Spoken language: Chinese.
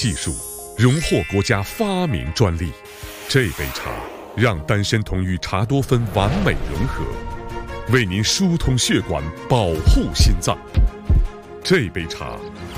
技术，荣获国家发明专利。这杯茶让丹参酮与茶多酚完美融合，为您疏通血管，保护心脏。这杯茶